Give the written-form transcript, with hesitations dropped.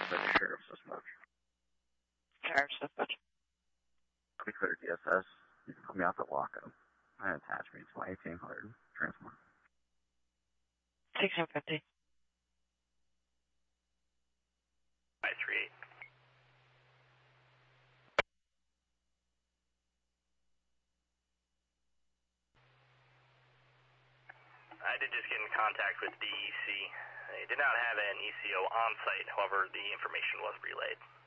Dispatch, Sheriff's Dispatch. Sheriff's Dispatch. We cleared DSS. You can put me out the lockup. And attach me to my 1800 transport. 1650. 538. I did just get in contact with DEC. They did not have an ECO on site, however, the information was relayed.